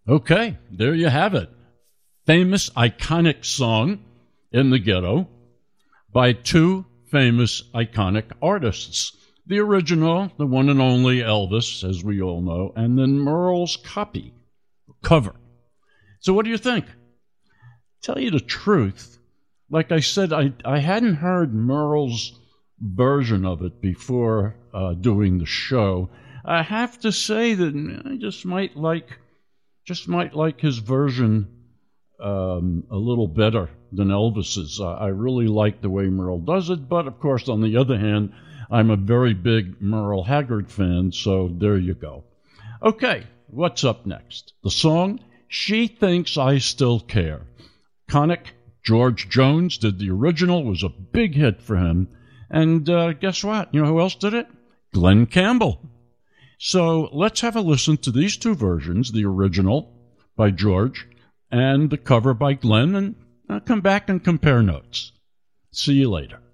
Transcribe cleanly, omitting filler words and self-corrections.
Okay, there you have it. Famous, iconic song in the ghetto by two famous, iconic artists. The original, the one and only Elvis, as we all know, and then Merle's cover. So what do you think? Tell you the truth, like I said, I hadn't heard Merle's version of it before doing the show. I have to say that I just might like his version a little better than Elvis's. I really like the way Merle does it, but of course, on the other hand, I'm a very big Merle Haggard fan, so there you go. Okay, what's up next? The song, She Thinks I Still Care. Iconic. George Jones did the original, was a big hit for him. And guess what? You know who else did it? Glenn Campbell. So let's have a listen to these two versions, the original by George and the cover by Glenn, and come back and compare notes. See you later.